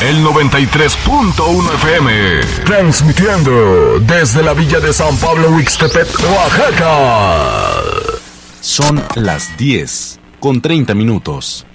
el 93.1 FM, transmitiendo desde la villa de San Pablo Huixtepec, Oaxaca. Son las 10:30.